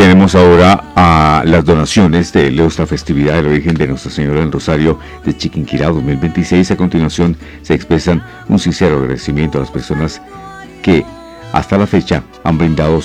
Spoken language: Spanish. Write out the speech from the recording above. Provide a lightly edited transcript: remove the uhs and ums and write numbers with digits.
tenemos ahora a las donaciones de esta festividad de la Virgen de Nuestra Señora del Rosario de Chiquinquirá 2026. A continuación se expresan un sincero agradecimiento a las personas que hasta la fecha han brindado